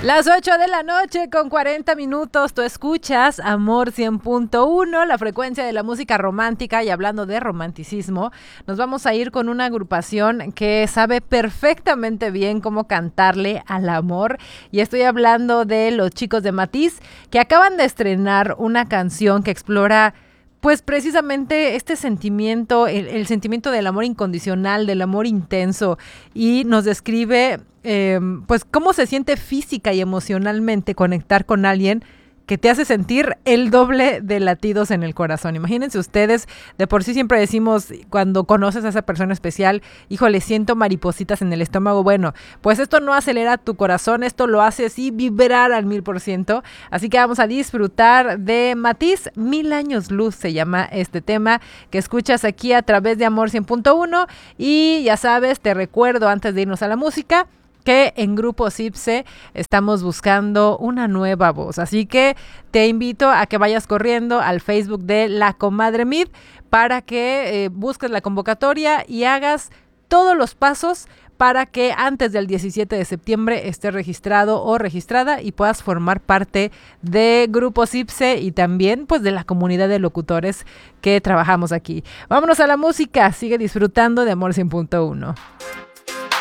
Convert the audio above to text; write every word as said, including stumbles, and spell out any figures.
Las ocho de la noche con cuarenta minutos, tú escuchas Amor cien punto uno, la frecuencia de la música romántica. Y hablando de romanticismo, nos vamos a ir con una agrupación que sabe perfectamente bien cómo cantarle al amor. Y estoy hablando de los chicos de Matiz, que acaban de estrenar una canción que explora pues precisamente este sentimiento, el, el sentimiento del amor incondicional, del amor intenso, y nos describe eh, pues cómo se siente física y emocionalmente conectar con alguien que te hace sentir el doble de latidos en el corazón. Imagínense ustedes, de por sí siempre decimos cuando conoces a esa persona especial, híjole, siento maripositas en el estómago. Bueno, pues esto no acelera tu corazón, esto lo hace así vibrar al mil por ciento. Así que vamos a disfrutar de Matiz, Mil Años Luz se llama este tema que escuchas aquí a través de Amor cien punto uno. Y ya sabes, te recuerdo antes de irnos a la música, que en Grupo Sipse estamos buscando una nueva voz. Así que te invito a que vayas corriendo al Facebook de La Comadre Mid para que eh, busques la convocatoria y hagas todos los pasos para que antes del diecisiete de septiembre estés registrado o registrada y puedas formar parte de Grupo Sipse y también pues de la comunidad de locutores que trabajamos aquí. Vámonos a la música, sigue disfrutando de Amor cien punto uno.